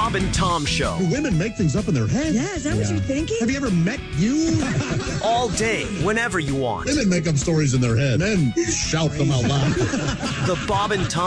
Bob and Tom Show. Do women make things up in their head? Yeah, is that what you're thinking? Have you ever met you? All day, whenever you want. Women make up stories in their head. Men shout them out loud. The Bob and Tom